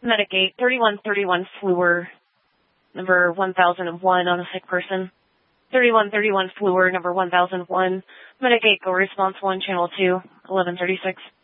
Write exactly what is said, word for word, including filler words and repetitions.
Medicate thirty-one thirty-one Fluor, number one thousand one on a sick person. thirty-one thirty-one Fluor, number one thousand one. Medicate, go response one, channel two, eleven thirty-six.